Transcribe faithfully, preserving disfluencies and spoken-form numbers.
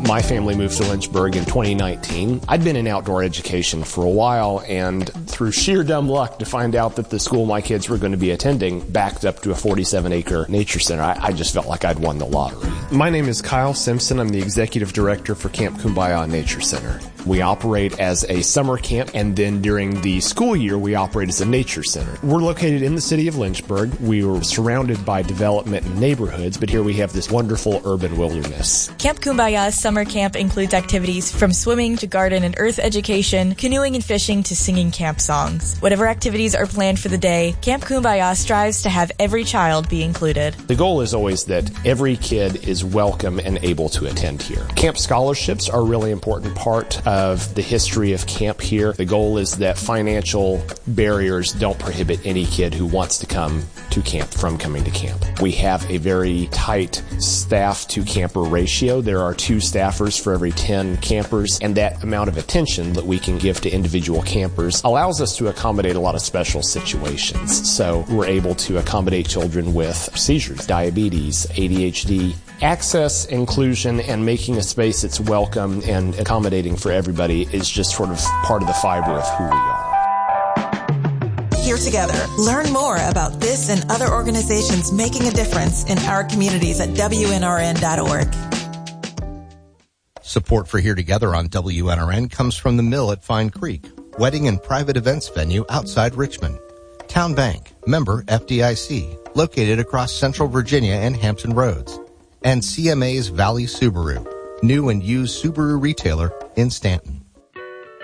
My family moved to Lynchburg in twenty nineteen. I'd been in outdoor education for a while, and through sheer dumb luck to find out that the school my kids were going to be attending backed up to a forty-seven acre nature center, I, I just felt like I'd won the lottery. My name is Kyle Simpson. I'm the executive director for Camp Kumbaya Nature Center. We operate as a summer camp, and then during the school year, we operate as a nature center. We're located in the city of Lynchburg. We were surrounded by development and neighborhoods, but here we have this wonderful urban wilderness. Camp Kumbaya Summer Camp includes activities from swimming to garden and earth education, canoeing and fishing to singing camp songs. Whatever activities are planned for the day, Camp Kumbaya strives to have every child be included. The goal is always that every kid is welcome and able to attend here. Camp scholarships are a really important part of the history of camp here. The goal is that financial barriers don't prohibit any kid who wants to come to camp from coming to camp. We have a very tight staff to camper ratio. There are two staffers for every ten campers, and that amount of attention that we can give to individual campers allows us to accommodate a lot of special situations. So we're able to accommodate children with seizures, diabetes, A D H D. Access, inclusion, and making a space that's welcome and accommodating for everybody is just sort of part of the fiber of who we are. Here together. Learn more about this and other organizations making a difference in our communities at W N R N dot org. Support for Here Together on W N R N comes from the Mill at Fine Creek, wedding and private events venue outside Richmond. Town Bank, member F D I C, located across Central Virginia and Hampton Roads. And C M A's Valley Subaru, new and used Subaru retailer in Stanton.